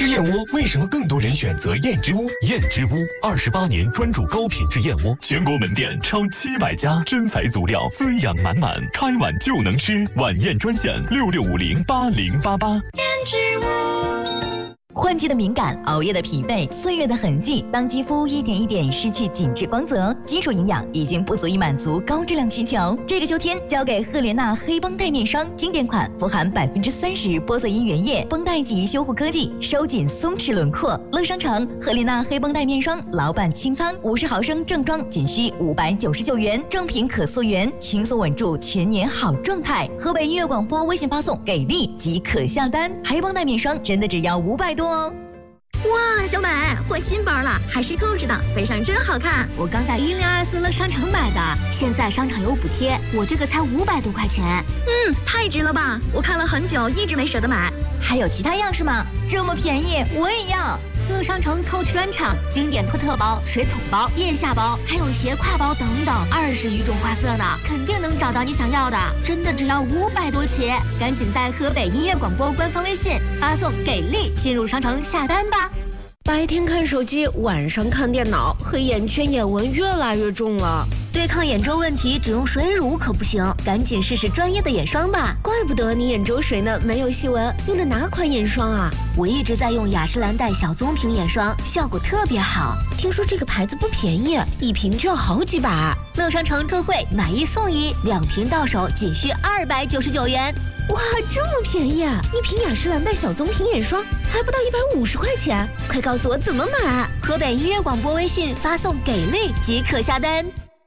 吃燕窝为什么更多人选择燕之屋？燕之屋28年专注高品质燕窝，全国门店超700家，真材足料，滋养满满，开碗就能吃。晚宴专线66508088。 燕之屋。 换季的敏感，熬夜的疲惫，岁月的痕迹，当肌肤一点一点失去紧致光泽，基础营养已经不足以满足高质量需求。这个秋天，交给赫莲娜黑绷带面霜，经典款，富含30%玻色因原液，绷带级修护科技，收紧松弛轮廓。乐商城赫莲娜黑绷带面霜，老板清仓，50毫升正装仅需599元，正品可溯源，轻松稳住全年好状态。河北音乐广播微信发送给力即可下单，黑绷带面霜真的只要500多哦。 哇，小美换新包了，还是购置的，背上真好看。 我刚在1024乐商城买的，现在商场有补贴，我这个才500多块钱。 太值了吧！我看了很久，一直没舍得买。 还有其他样式吗？这么便宜，我也要。 乐商城Coach专场，经典托特包、水桶包、腋下包，还有斜挎包等等，20余种花色呢，肯定能找到你想要的。真的只要500多起，赶紧在河北音乐广播官方微信发送给力，进入商城下单吧。 白天看手机，晚上看电脑，黑眼圈眼纹越来越重了。 对抗眼周问题，只用水乳可不行，赶紧试试专业的眼霜吧。 怪不得你眼周水呢没有细纹，用的哪款眼霜啊？ 我一直在用雅诗兰黛小棕瓶眼霜，效果特别好。 听说这个牌子不便宜，一瓶就要好几百。 乐商城特惠，买1送1，2瓶到手仅需299元。 哇，这么便宜啊！一瓶雅诗兰黛小棕瓶眼霜还不到150块钱，快告诉我怎么买！ 河北音乐广播微信发送给力即可下单。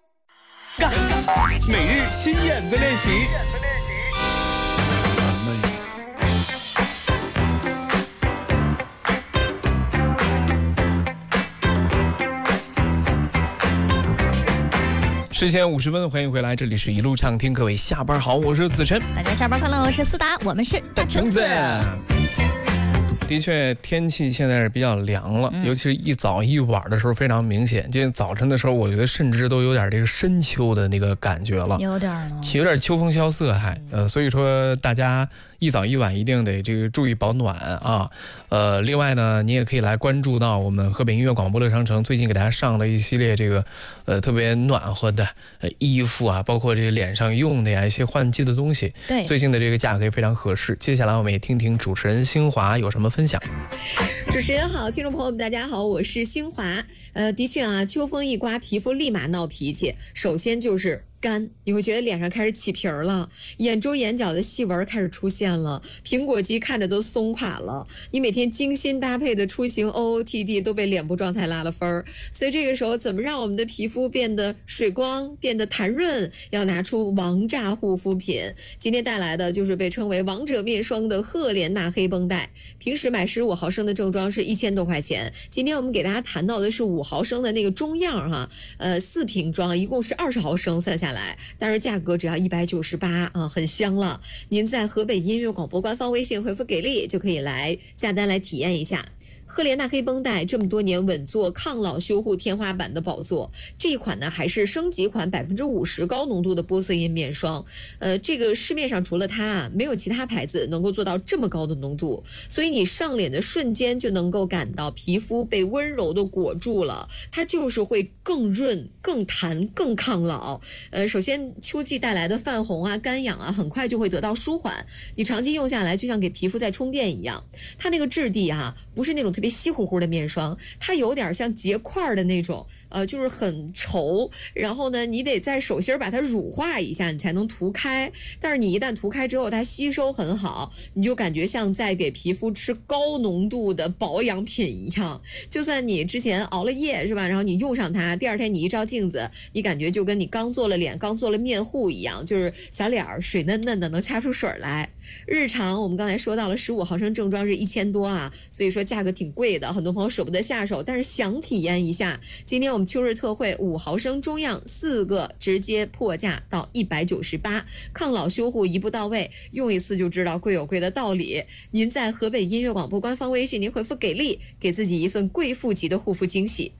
每日新眼子练习。10点50分，欢迎回来，这里是一路畅听，各位下班好，我是子晨。 大家下班快乐，我是思达，我们是大橙子。的确，天气现在是比较凉了，尤其是一早一晚的时候非常明显。今天早晨的时候，我觉得甚至都有点这个深秋的那个感觉了， 有点了， 有点秋风萧瑟还。所以说大家一早一晚一定得这个注意保暖啊。另外呢，你也可以来关注到我们河北音乐广播乐商城最近给大家上了一系列这个特别暖和的衣服啊，包括这个脸上用的呀一些换季的东西。 对， 最近的这个价格也非常合适。接下来我们也听听主持人新华有什么分享。 主持人好，听众朋友们大家好，我是新华。的确啊，秋风一刮，皮肤立马闹脾气。首先就是干，你会觉得脸上开始起皮儿了，眼周眼角的细纹开始出现了，苹果肌看着都松垮了。你每天精心搭配的出行 OOTD 都被脸部状态拉了分儿，所以这个时候怎么让我们的皮肤变得水光，变得弹润，要拿出王炸护肤品。今天带来的就是被称为王者面霜的赫莲娜黑绷带，平时买15毫升的正装是1000多块钱，今天我们给大家谈到的是5毫升的那个中样哈，4瓶装一共是20毫升算下来，但是价格只要198啊，很香了。您在河北音乐广播官方微信回复给力就可以来下单来体验一下。赫莲娜黑绷带这么多年稳坐抗老修护天花板的宝座，这一款呢还是升级款50%高浓度的玻色因面霜。这个市面上除了它啊，没有其他牌子能够做到这么高的浓度，所以你上脸的瞬间就能够感到皮肤被温柔的裹住了，它就是会更润、更弹、更抗老。首先秋季带来的泛红啊、干痒啊，很快就会得到舒缓。你长期用下来，就像给皮肤在充电一样。它那个质地啊，不是那种特别稀乎乎的面霜，它有点像结块的那种，就是很稠。然后呢，你得在手心把它乳化一下，你才能涂开。但是你一旦涂开之后，它吸收很好，你就感觉像在给皮肤吃高浓度的保养品一样。就算你之前熬了夜是吧，然后你用上它，第二天你一照镜子，你感觉就跟你刚做了脸、刚做了面护一样，就是小脸水嫩嫩的，能掐出水来。日常我们刚才说到了15毫升正装是1000多啊，所以说价格挺贵的，很多朋友舍不得下手，但是想体验一下。今天我们秋日特惠5毫升中样4个直接破价到198，抗老修护一步到位，用一次就知道贵有贵的道理。您在河北音乐广播官方微信您回复给力，给自己一份贵妇级的护肤惊喜。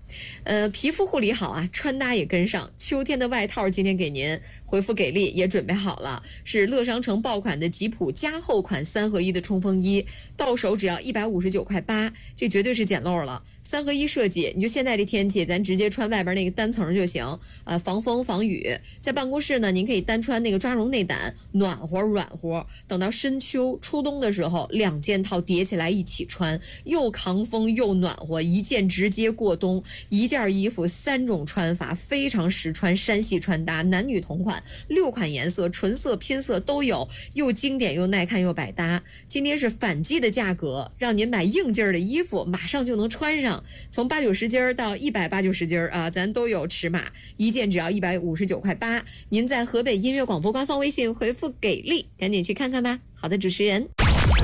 皮肤护理好啊，穿搭也跟上。秋天的外套今天给您回复给力，也准备好了，是乐商城爆款的吉普加厚款3合1的冲锋衣，到手只要159.8块，这绝对是捡漏了。3合1设计，你就现在这天气，咱直接穿外边那个单层就行，防风防雨。在办公室呢，您可以单穿那个抓绒内胆，暖和软和。等到深秋初冬的时候，2件套叠起来一起穿，又抗风又暖和，一件直接过冬。一件衣服3种穿法，非常实穿山系穿搭，男女同款，6款颜色，纯色拼色都有，又经典又耐看又百搭。今天是反季的价格，让您买硬劲儿的衣服，马上就能穿上。从80-90斤到180-90斤啊，咱都有尺码，一件只要159.8块。您在河北音乐广播官方微信回复给力，赶紧去看看吧。好的，主持人。